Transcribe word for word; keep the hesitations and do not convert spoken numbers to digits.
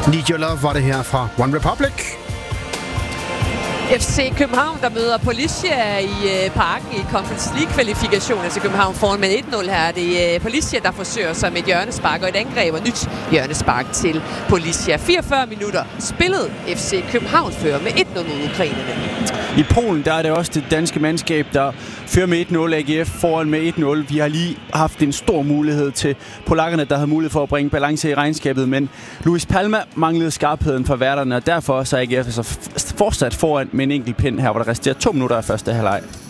Need Your Love var det her fra One Republic. F C København, der møder Policia i øh, parken i Conference League-kvalifikationen til København foran med et nul her. Det er øh, Policia, der forsøger sig med et hjørnespark og et angreb og nyt hjørnespark til Policia. fireogfyrre minutter spillet. F C København fører med et nul mod ukrainerne. I Polen der er det også det danske mandskab, der fører med et nul. A G F foran med et nul. Vi har lige haft en stor mulighed til polakkerne, der havde mulighed for at bringe balance i regnskabet, men Luis Palma manglede skarpheden for værterne, og derfor så er A G F altså fortsat foran med en enkelt pind her, hvor der resterer to minutter af første halvleg.